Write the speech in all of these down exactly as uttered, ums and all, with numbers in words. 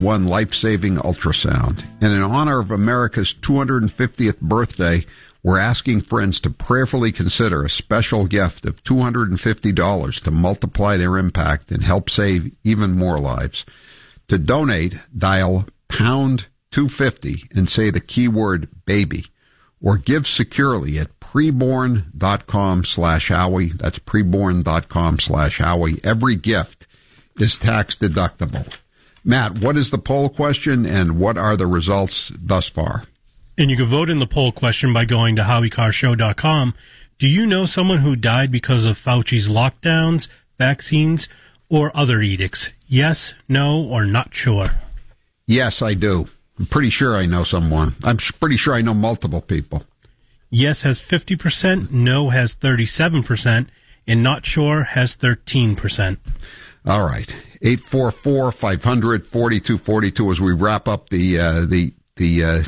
one life-saving ultrasound. And in honor of America's two hundred fiftieth birthday, we're asking friends to prayerfully consider a special gift of two hundred fifty dollars to multiply their impact and help save even more lives. To donate, dial pound two fifty and say the keyword baby, or give securely at preborn.com slash Howie. That's preborn.com slash Howie. Every gift is tax deductible. Matt, what is the poll question and what are the results thus far? And you can vote in the poll question by going to howie carr show dot com. Do you know someone who died because of Fauci's lockdowns, vaccines, or other edicts? Yes, no, or not sure? Yes, I do. I'm pretty sure I know someone. I'm pretty sure I know multiple people. Yes has fifty percent, no has thirty-seven percent, and not sure has thirteen percent. All right. eight four four, five hundred, forty-two forty-two as we wrap up the uh, the the uh,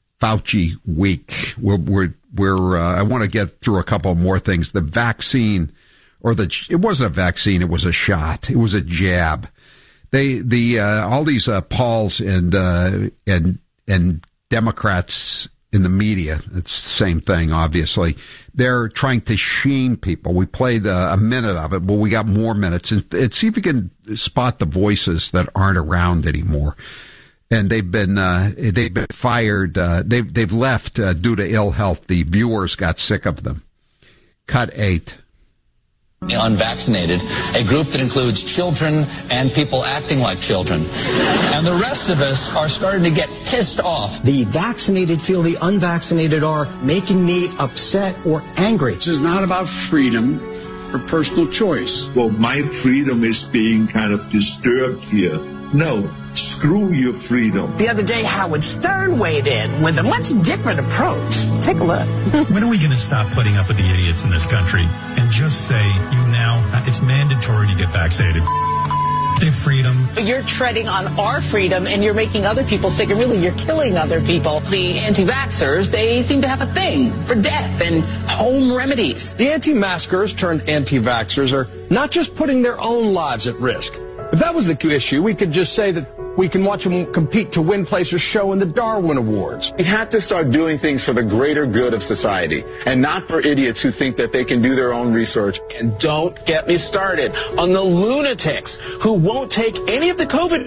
Fauci week. We're, we're, we're uh, I want to get through a couple more things. The vaccine, or the, it wasn't a vaccine, it was a shot. It was a jab. They, the, uh, all these, uh, Pauls and, uh, and, and Democrats in the media, it's the same thing, obviously. They're trying to shame people. We played uh, a minute of it, but we got more minutes. And, and see if you can spot the voices that aren't around anymore. And they've been uh, they've been fired. Uh, they've they've left uh, due to ill health. The viewers got sick of them. Cut eight. The unvaccinated, a group that includes children and people acting like children. And the rest of us are starting to get pissed off. The vaccinated feel the unvaccinated are making me upset or angry. This is not about freedom or personal choice. Well, my freedom is being kind of disturbed here. No, screw your freedom. The other day, Howard Stern weighed in with a much different approach. Take a look. When are we going to stop putting up with the idiots in this country and just say, you now, it's mandatory to get vaccinated? Their freedom. You're treading on our freedom and you're making other people sick, and really you're killing other people. The anti-vaxxers, they seem to have a thing for death and home remedies. The anti-maskers turned anti-vaxxers are not just putting their own lives at risk. If that was the issue, we could just say that we can watch them compete to win place or show in the Darwin Awards. We have to start doing things for the greater good of society and not for idiots who think that they can do their own research. And don't get me started on the lunatics who won't take any of the COVID.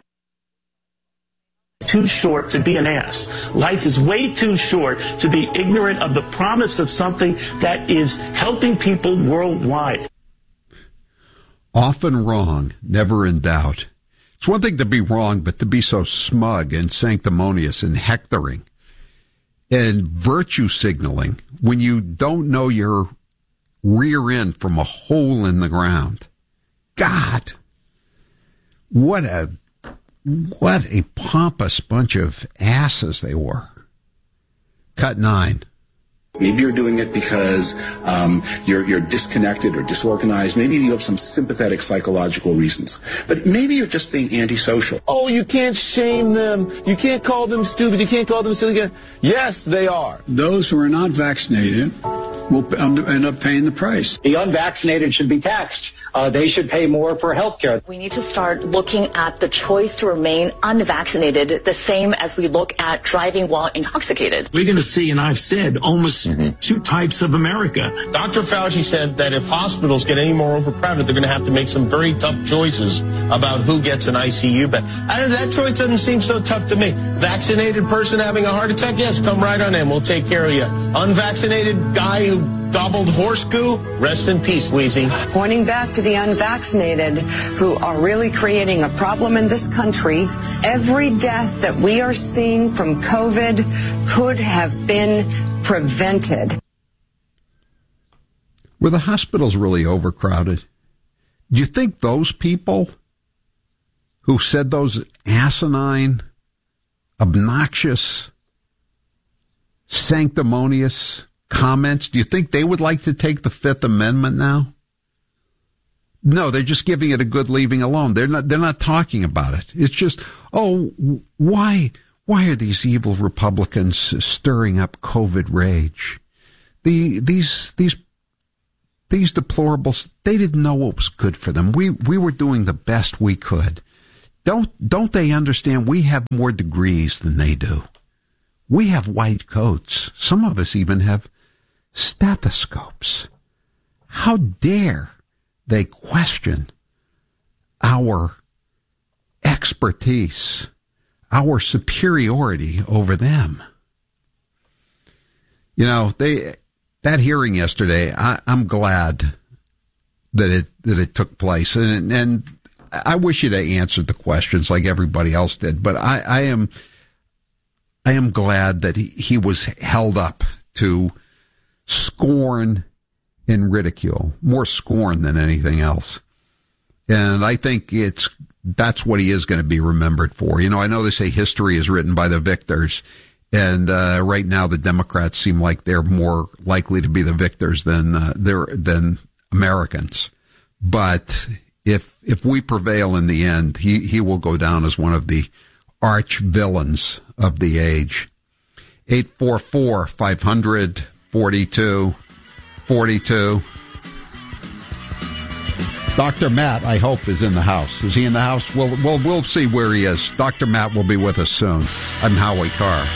Too short to be an ass. Life is way too short to be ignorant of the promise of something that is helping people worldwide. Often wrong, never in doubt. It's one thing to be wrong, but to be so smug and sanctimonious and hectoring and virtue signaling when you don't know your rear end from a hole in the ground. God, what a, what a pompous bunch of asses they were. Cut nine. Maybe you're doing it because um, you're, you're disconnected or disorganized. Maybe you have some sympathetic psychological reasons. But maybe you're just being antisocial. Oh, you can't shame them. You can't call them stupid. You can't call them silly. Yes, they are. Those who are not vaccinated will end up paying the price. The unvaccinated should be taxed. Uh, they should pay more for health care. We need to start looking at the choice to remain unvaccinated the same as we look at driving while intoxicated. We're going to see, and I've said, almost mm-hmm. two types of America. Doctor Fauci said that if hospitals get any more overcrowded, they're going to have to make some very tough choices about who gets an I C U bed. And that choice doesn't seem so tough to me. Vaccinated person having a heart attack, yes, come right on in. We'll take care of you. Unvaccinated guy who gobbled horse goo, rest in peace, Wheezy. Pointing back to the unvaccinated who are really creating a problem in this country, every death that we are seeing from COVID could have been prevented. Were the hospitals really overcrowded? Do you think those people who said those asinine, obnoxious, sanctimonious comments, do you think they would like to take the Fifth Amendment now? No, they're just giving it a good leaving alone. They're not, they're not talking about it. It's just, oh, why, why are these evil Republicans stirring up COVID rage? The, these, these, these deplorables, they didn't know what was good for them. We, we were doing the best we could. don't don't they understand we have more degrees than they do? We have white coats. Some of us even have stethoscopes. How dare they question our expertise, our superiority over them? You know, they that hearing yesterday, I, I'm glad that it that it took place, and and I wish you'd have answered the questions like everybody else did, but I, I am I am glad that he, he was held up to scorn and ridicule, more scorn than anything else. And I think it's that's what he is going to be remembered for. You know, I know they say history is written by the victors, and uh, right now the Democrats seem like they're more likely to be the victors than uh, they're than Americans. But if if we prevail in the end, he, he will go down as one of the arch villains of the age. eight four four, five hundred, forty-two forty-two. Doctor Matt, I hope, is in the house. Is he in the house? We'll, we'll, we'll see where he is. Doctor Matt will be with us soon. I'm Howie Carr.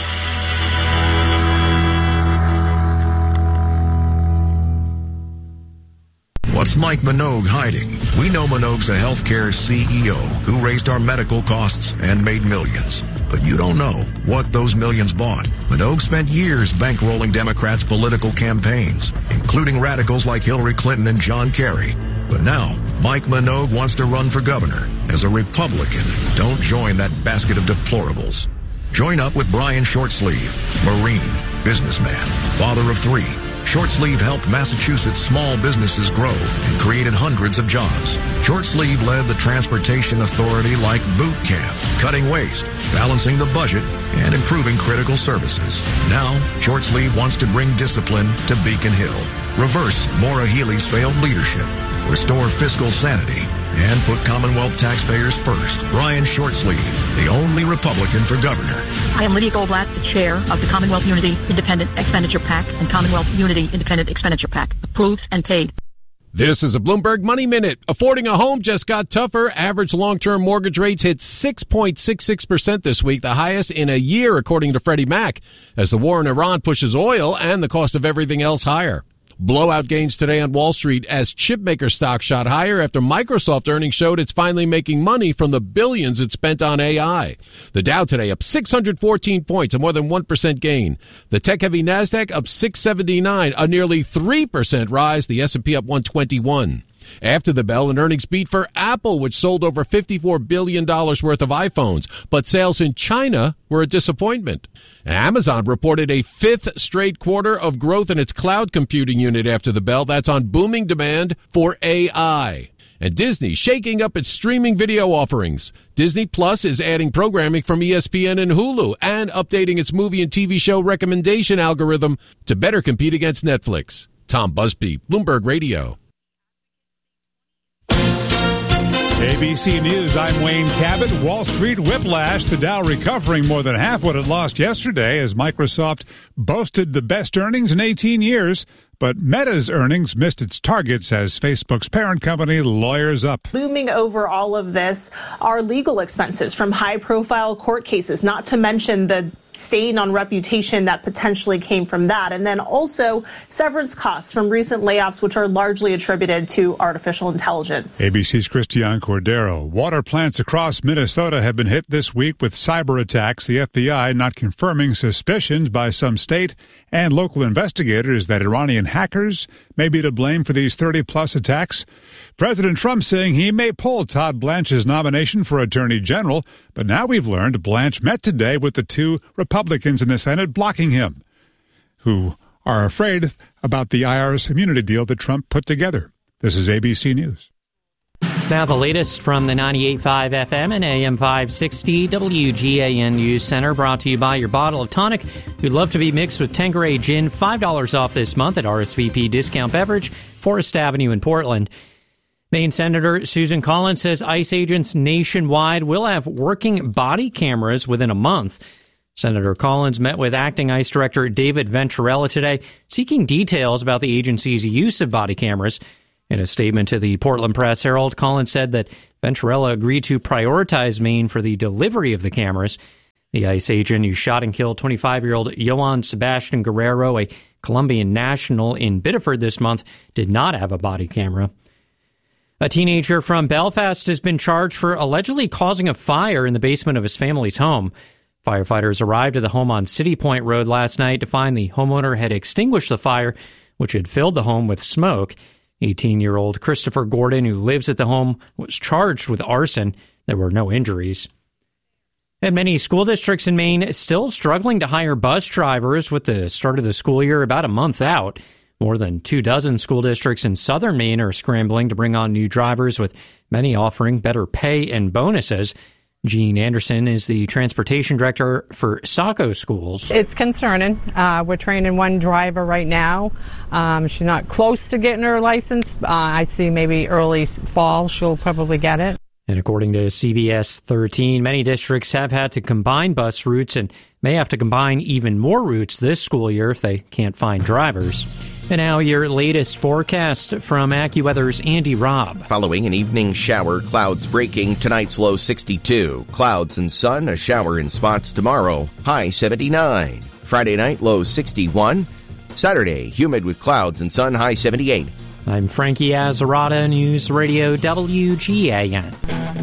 What's Mike Minogue hiding? We know Minogue's a healthcare C E O who raised our medical costs and made millions. But you don't know what those millions bought. Minogue spent years bankrolling Democrats' political campaigns, including radicals like Hillary Clinton and John Kerry. But now, Mike Minogue wants to run for governor. As a Republican, don't join that basket of deplorables. Join up with Brian Shortsleeve, Marine, businessman, father of three. Shortsleeve helped Massachusetts small businesses grow and created hundreds of jobs. Shortsleeve led the Transportation Authority like boot camp, cutting waste, balancing the budget, and improving critical services. Now, Shortsleeve wants to bring discipline to Beacon Hill, reverse Maura Healey's failed leadership, restore fiscal sanity, and put Commonwealth taxpayers first. Brian Shortsleeve, the only Republican for governor. I am Lydia Goldblatt, the chair of the Commonwealth Unity Independent Expenditure PAC and Commonwealth Unity Independent Expenditure PAC. Approved and paid. This is a Bloomberg Money Minute. Affording a home just got tougher. Average long-term mortgage rates hit six point six six percent this week, the highest in a year, according to Freddie Mac, as the war in Iran pushes oil and the cost of everything else higher. Blowout gains today on Wall Street as chipmaker stock shot higher after Microsoft earnings showed it's finally making money from the billions it spent on A I. The Dow today up six hundred fourteen points, a more than one percent gain. The tech-heavy NASDAQ up six seventy-nine, a nearly three percent rise. The S and P up one twenty-one. After the bell, an earnings beat for Apple, which sold over fifty-four billion dollars worth of iPhones. But sales in China were a disappointment. Amazon reported a fifth straight quarter of growth in its cloud computing unit after the bell. That's on booming demand for A I. And Disney shaking up its streaming video offerings. Disney Plus is adding programming from E S P N and Hulu and updating its movie and T V show recommendation algorithm to better compete against Netflix. Tom Busby, Bloomberg Radio. A B C News, I'm Wayne Cabot. Wall Street whiplash, the Dow recovering more than half what it lost yesterday as Microsoft boasted the best earnings in eighteen years. But Meta's earnings missed its targets as Facebook's parent company lawyers up. Looming over all of this are legal expenses from high-profile court cases, not to mention the stain on reputation that potentially came from that. And then also severance costs from recent layoffs, which are largely attributed to artificial intelligence. A B C's Christiane Cordero. Water plants across Minnesota have been hit this week with cyber attacks. The F B I not confirming suspicions by some state and local investigators that Iranian hackers may be to blame for these thirty-plus attacks. President Trump saying he may pull Todd Blanche's nomination for Attorney General, but now we've learned Blanche met today with the two Republicans in the Senate blocking him, who are afraid about the I R S immunity deal that Trump put together. This is A B C News. Now the latest from the ninety-eight point five F M and A M five sixty W G A N News Center, brought to you by your bottle of tonic. We'd love to be mixed with Tanqueray Gin, five dollars off this month at R S V P Discount Beverage, Forest Avenue in Portland. Maine Senator Susan Collins says ICE agents nationwide will have working body cameras within a month. Senator Collins met with Acting ICE Director David Venturella today, seeking details about the agency's use of body cameras. In a statement to the Portland Press Herald, Collins said that Venturella agreed to prioritize Maine for the delivery of the cameras. The ICE agent who shot and killed twenty-five-year-old Johan Sebastian Guerrero, a Colombian national in Biddeford this month, did not have a body camera. A teenager from Belfast has been charged for allegedly causing a fire in the basement of his family's home. Firefighters arrived at the home on City Point Road last night to find the homeowner had extinguished the fire, which had filled the home with smoke. eighteen-year-old Christopher Gordon, who lives at the home, was charged with arson. There were no injuries. And many school districts in Maine still struggling to hire bus drivers with the start of the school year about a month out. More than two dozen school districts in southern Maine are scrambling to bring on new drivers, with many offering better pay and bonuses. Jean Anderson is the transportation director for Saco Schools. It's concerning. Uh, we're training one driver right now. Um, she's not close to getting her license. Uh, I see maybe early fall she'll probably get it. And according to C B S thirteen, many districts have had to combine bus routes and may have to combine even more routes this school year if they can't find drivers. And now your latest forecast from AccuWeather's Andy Robb. Following an evening shower, clouds breaking, tonight's low sixty-two. Clouds and sun, a shower in spots tomorrow, high seventy-nine. Friday night, low sixty-one. Saturday, humid with clouds and sun, high seventy-eight. I'm Frankie Azzarata, News Radio W G A N.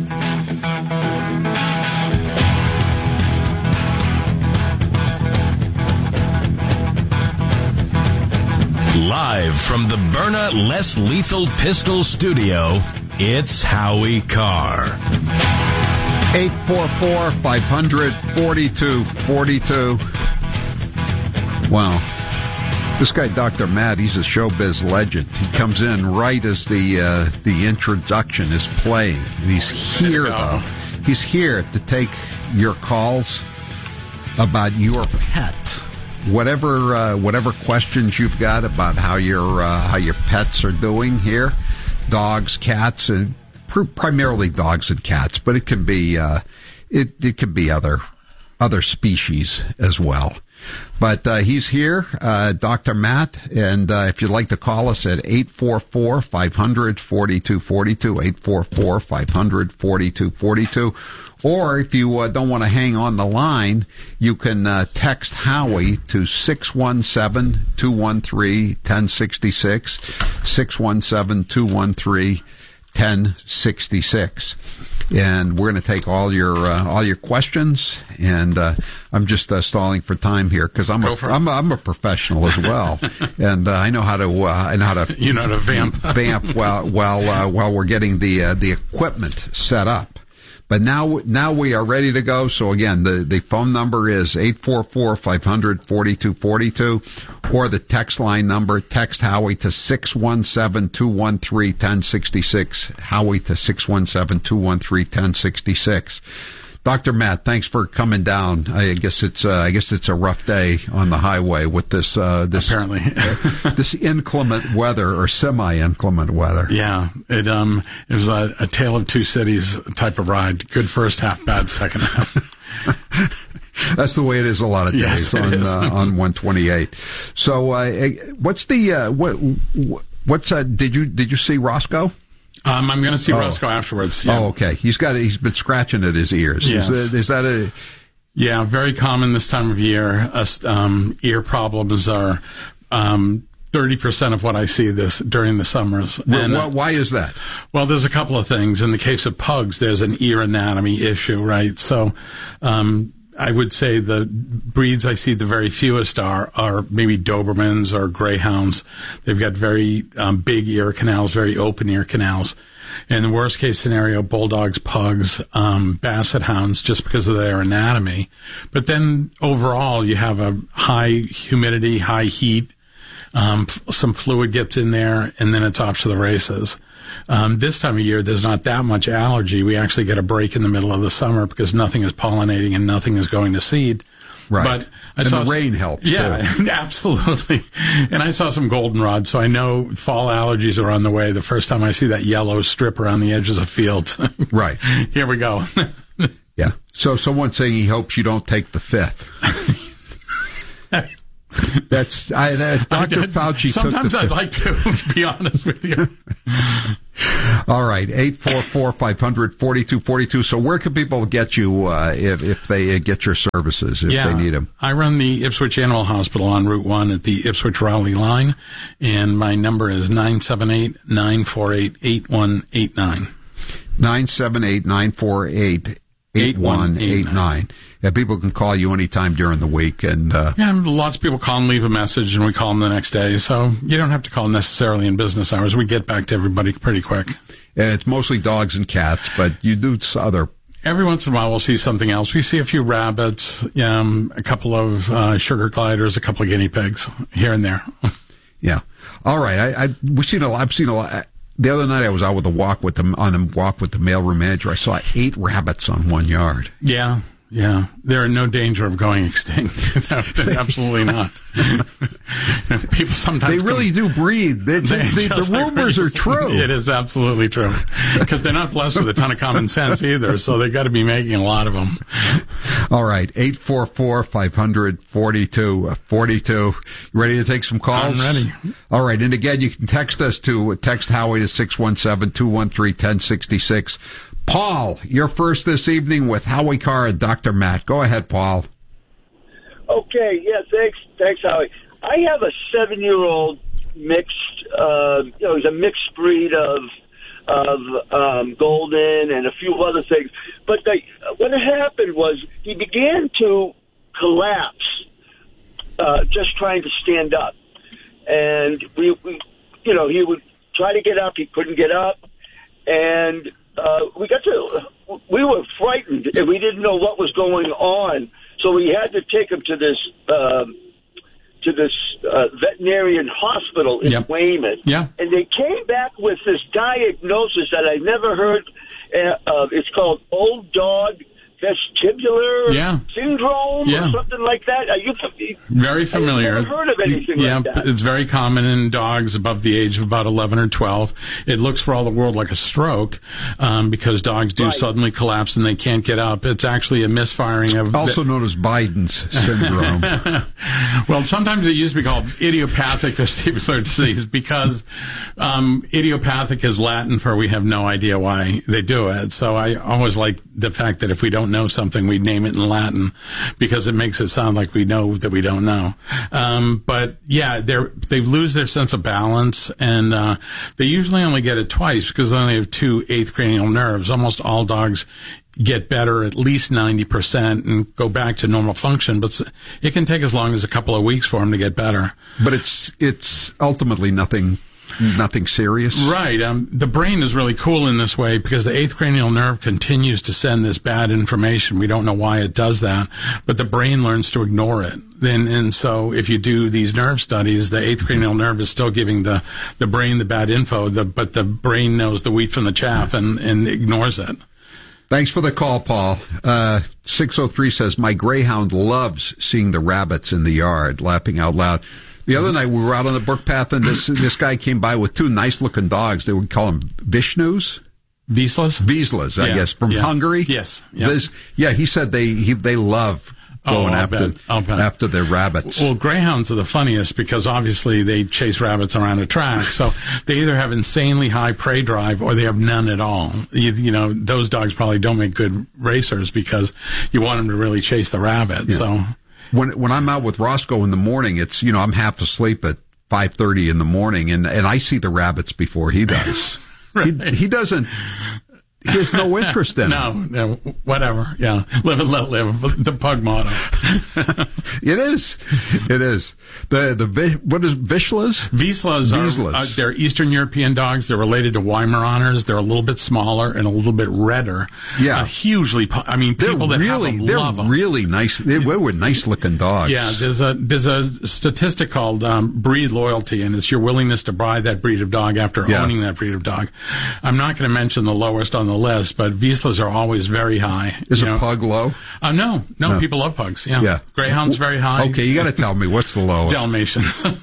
Live from the Byrna Less Lethal Pistol Studio, it's Howie Carr. eight four four, five hundred, forty-two forty-two. Wow. This guy, Doctor Matt, he's a showbiz legend. He comes in right as the uh, the introduction is playing. And he's here, though. He's here to take your calls about your pet. Whatever uh, whatever questions you've got about how your uh, how your pets are doing here, dogs, cats, and pr- primarily dogs and cats, but it can be uh, it it can be other other species as well. But uh, he's here, uh, Doctor Matt, and uh, if you'd like to call us at eight four four, five hundred, forty-two forty-two, eight four four, five hundred, forty-two forty-two, or if you uh, don't want to hang on the line, you can uh, text Howie to six one seven, two one three, one zero six six, six one seven, two one three, one zero six six. And we're going to take all your uh, all your questions, and uh, I'm just uh, stalling for time here because I'm a, I'm a I'm a professional as well, and uh, I know how to uh, I know how to you know how to vamp vamp while while uh, while we're getting the uh, the equipment set up. But now, now we are ready to go. So again, the, the phone number is eight four four, five hundred, forty-two forty-two, or the text line number, text Howie to six one seven, two one three, one zero six six, Howie to six one seven, two one three, one zero six six. Doctor Matt, thanks for coming down. I guess it's uh, I guess it's a rough day on the highway with this uh, this apparently this inclement weather or semi-inclement weather. Yeah, it um it was a, a tale of two cities type of ride. Good first half, bad second half. That's the way it is a lot of days yes, on uh, on one twenty-eight. So, uh, what's the uh, what what's uh, did you did you see Roscoe? Um, I'm going to see oh. Roscoe afterwards. Yeah. Oh, okay. He's got he's been scratching at his ears. Yes. Is, that, is that a? Yeah, very common this time of year. Uh, um, ear problems are um, thirty percent of what I see this during the summers. And, why, why is that? Well, there's a couple of things. In the case of pugs, there's an ear anatomy issue, right? So. Um, I would say the breeds I see the very fewest are are maybe Dobermans or Greyhounds. They've got very um, big ear canals, very open ear canals. In the worst case scenario, Bulldogs, Pugs, um, Basset Hounds, just because of their anatomy. But then overall, you have a high humidity, high heat, um, f- some fluid gets in there, and then it's off to the races. Um, this time of year, there's not that much allergy. We actually get a break in the middle of the summer because nothing is pollinating and nothing is going to seed. Right. But I and saw the rain helps. Yeah, too. Absolutely. And I saw some goldenrod, so I know fall allergies are on the way. The first time I see that yellow strip around the edges of fields. Right. Here we go. Yeah. So someone's saying he hopes you don't take the fifth. That's I, uh, Doctor Fauci. Sometimes took the, I'd like to be honest with you. All right, eight four four, five hundred, forty-two forty-two. So where can people get you uh, if, if they get your services, if yeah, they need them? I run the Ipswich Animal Hospital on Route one at the Ipswich Rowley line, and my number is nine seven eight, nine four eight, eight one eight nine. nine seven eight, nine four eight, eight one eight nine. Yeah, people can call you anytime during the week. and uh, Yeah, lots of people call and leave a message, and we call them the next day. So you don't have to call necessarily in business hours. We get back to everybody pretty quick. Yeah, it's mostly dogs and cats, but you do other... Every once in a while, we'll see something else. We see a few rabbits, um, a couple of uh, sugar gliders, a couple of guinea pigs here and there. Yeah. All right. I, I, we've seen a lot. I've seen a lot. The other night, I was out with a walk with the on a walk with the mailroom manager. I saw eight rabbits on one yard. Yeah, yeah. They're in no danger of going extinct. No, absolutely not. People sometimes they really come, do breed. They, they, they, the rumors are true. It is absolutely true because they're not blessed with a ton of common sense either. So they got to be making a lot of them. All right, eight four four, five hundred, forty-two forty-two. You ready to take some calls? I'm ready. All right, and again, you can text us to text Howie to six one seven, two one three, one zero six six. Paul, you're first this evening with Howie Carr and Doctor Matt. Go ahead, Paul. Okay, yeah, thanks, thanks, Howie. I have a seven-year-old mixed, uh, you know, he's a mixed breed of of um, golden and a few other things. But they, what happened was he began to collapse, uh, just trying to stand up, and we, we, you know, he would try to get up, he couldn't get up, and uh, we got to, we were frightened, and we didn't know what was going on. So we had to take him to this uh, to this uh, veterinarian hospital in yep. Weymouth. Yeah. And they came back with this diagnosis that I never heard uh, of. It's called old dog vestibular yeah. syndrome yeah. or something like that. Are you very familiar? I've never heard of anything yeah, like that. It's very common in dogs above the age of about eleven or twelve. It looks for all the world like a stroke um, because dogs do right. suddenly collapse and they can't get up. It's actually a misfiring of... Also known as Biden's syndrome. Well, sometimes it used to be called idiopathic vestibular disease because um, idiopathic is Latin for we have no idea why they do it. So I always like the fact that if we don't know something, we name it in Latin because it makes it sound like we know that we don't know. Um, but yeah, they're, they lose their sense of balance, and uh, they usually only get it twice because they only have two eighth cranial nerves. Almost all dogs get better at least ninety percent and go back to normal function, but it can take as long as a couple of weeks for them to get better. But it's it's ultimately nothing Nothing serious? Right. Um, the brain is really cool in this way because the eighth cranial nerve continues to send this bad information. We don't know why it does that, but the brain learns to ignore it. And, and so if you do these nerve studies, the eighth cranial nerve is still giving the, the brain the bad info, the, but the brain knows the wheat from the chaff and, and ignores it. Thanks for the call, Paul. Uh, six oh three says, my greyhound loves seeing the rabbits in the yard, laughing out loud. The other night, we were out on the brook path, and this this guy came by with two nice-looking dogs. They would call them Vishnus? Wislas? Wislas, I yeah. guess, from yeah. Hungary. Yes. Yep. This, yeah, he said they he, they love going oh, after after their rabbits. Well, greyhounds are the funniest because obviously they chase rabbits around a track. So they either have insanely high prey drive or they have none at all. You, you know, those dogs probably don't make good racers because you want them to really chase the rabbit. Yeah. So. When when I'm out with Roscoe in the morning, it's, you know, I'm half asleep at five thirty in the morning, and, and I see the rabbits before he does. right. he, he doesn't, he has no interest in no, them. No, whatever. Yeah, live and let live, the pug motto. It is. It is. The, the, what is Vishlas? Wislas are, uh, they're Eastern European dogs. They're related to Weimaraners. They're a little bit smaller and a little bit redder. Yeah. Uh, hugely, I mean, people they're that really, have them they're love them. really nice. They were nice looking dogs. Yeah, there's a, there's a statistic called um, breed loyalty, and it's your willingness to buy that breed of dog after yeah. owning that breed of dog. I'm not going to mention the lowest on the list, but Wislas are always very high. Is you a know. pug low? Uh, no, no, no, people love pugs. Yeah. yeah. Greyhound's very high. Okay, you got to tell me what's the lowest. Dalmatian.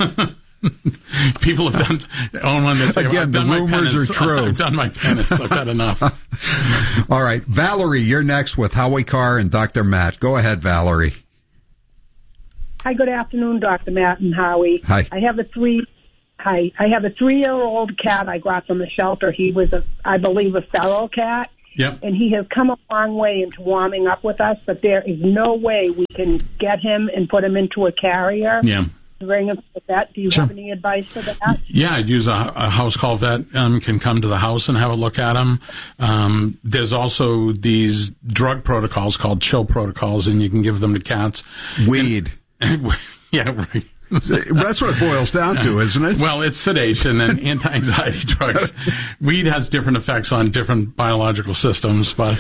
People have done own one that say, again, well, the rumors are true. I've done my penance. I've had enough. All right, Valerie, you're next with Howie Carr and Doctor Matt. Go ahead, Valerie. Hi, good afternoon, Doctor Matt and Howie. Hi. I have a three. Hi, I have a three-year-old cat I got from the shelter. He was, a, I believe, a feral cat. Yep. And he has come a long way into warming up with us, but there is no way we can get him and put him into a carrier. Yeah. Bring him to the vet. Do you Sure. have any advice for that? Yeah, I'd use a, a house call vet, um, can come to the house and have a look at him. Um, there's also these drug protocols called chill protocols, and you can give them to cats. Weed. And, yeah, right. That's what it boils down to, isn't it? Well, it's sedation and anti-anxiety drugs. Weed has different effects on different biological systems, but